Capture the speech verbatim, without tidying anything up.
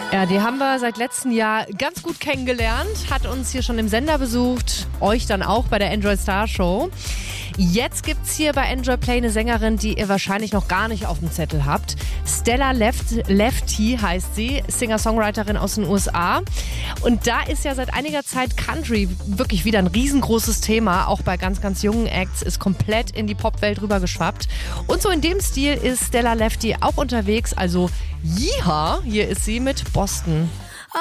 Ja, die haben wir seit letztem Jahr ganz gut kennengelernt, hat uns hier schon im Sender besucht, euch dann auch bei der Enjoy Star Show. Jetzt gibt's hier bei Enjoy Play eine Sängerin, die ihr wahrscheinlich noch gar nicht auf dem Zettel habt. Stella Left, Lefty heißt sie, Singer-Songwriterin aus den U S A. Und da ist ja seit einiger Zeit Country wirklich wieder ein riesengroßes Thema. Auch bei ganz, ganz jungen Acts ist komplett in die Popwelt rübergeschwappt. Und so in dem Stil ist Stella Lefty auch unterwegs. Also Yeehaw, hier ist sie mit Boston.